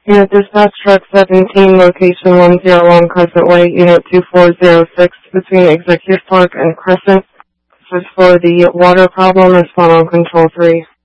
Unit Dispatch Truck 17, location 101 Crescent Way, Unit 2406, between Executive Park and Crescent. Search for the water problem, respond on Control 3.